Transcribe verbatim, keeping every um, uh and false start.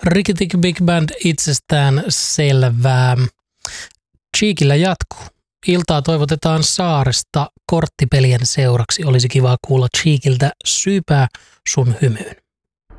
Ricky Tick Big Band itsestään selvää. Cheekillä jatkuu. Iltaa toivotetaan Saaresta korttipelien seuraksi. Olisi kiva kuulla Cheekiltä Syypää sun hymyyn.